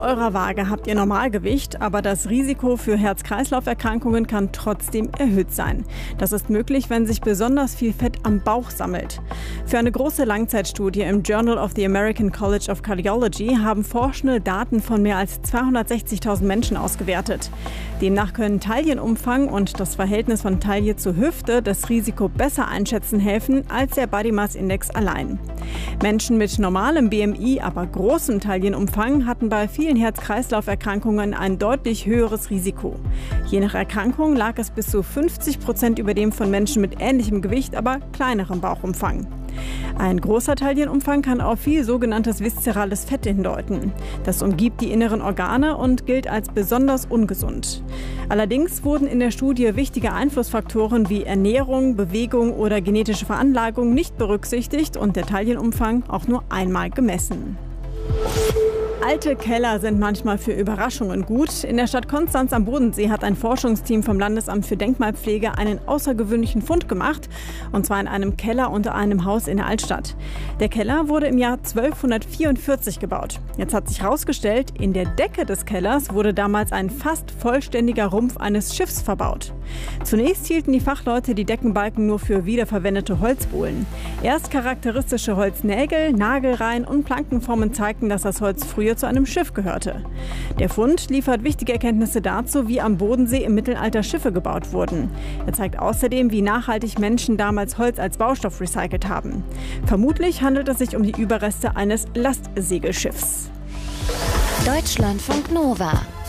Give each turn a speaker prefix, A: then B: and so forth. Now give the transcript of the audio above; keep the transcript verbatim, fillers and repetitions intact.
A: Eurer Waage habt ihr Normalgewicht, aber das Risiko für Herz-Kreislauf-Erkrankungen kann trotzdem erhöht sein. Das ist möglich, wenn sich besonders viel Fett am Bauch sammelt. Für eine große Langzeitstudie im Journal of the American College of Cardiology haben Forschende Daten von mehr als zweihundertsechzigtausend Menschen ausgewertet. Demnach können Taillenumfang und das Verhältnis von Taille zu Hüfte das Risiko besser einschätzen helfen als der Body Mass Index allein. Menschen mit normalem B M I, aber großem Taillenumfang hatten bei vielen Herz-Kreislauf-Erkrankungen ein deutlich höheres Risiko. Je nach Erkrankung lag es bis zu fünfzig Prozent über dem von Menschen mit ähnlichem Gewicht, aber kleinerem Bauchumfang. Ein großer Taillenumfang kann auf viel sogenanntes viszerales Fett hindeuten. Das umgibt die inneren Organe und gilt als besonders ungesund. Allerdings wurden in der Studie wichtige Einflussfaktoren wie Ernährung, Bewegung oder genetische Veranlagung nicht berücksichtigt und der Taillenumfang auch nur einmal gemessen. Alte Keller sind manchmal für Überraschungen gut. In der Stadt Konstanz am Bodensee hat ein Forschungsteam vom Landesamt für Denkmalpflege einen außergewöhnlichen Fund gemacht, und zwar in einem Keller unter einem Haus in der Altstadt. Der Keller wurde im Jahr zwölfhundertvierundvierzig gebaut. Jetzt hat sich herausgestellt, in der Decke des Kellers wurde damals ein fast vollständiger Rumpf eines Schiffs verbaut. Zunächst hielten die Fachleute die Deckenbalken nur für wiederverwendete Holzbohlen. Erst charakteristische Holznägel, Nagelreihen und Plankenformen zeigten, dass das Holz früher zu einem Schiff gehörte. Der Fund liefert wichtige Erkenntnisse dazu, wie am Bodensee im Mittelalter Schiffe gebaut wurden. Er zeigt außerdem, wie nachhaltig Menschen damals Holz als Baustoff recycelt haben. Vermutlich handelt es sich um die Überreste eines Lastsegelschiffs.
B: Deutschlandfunk Nova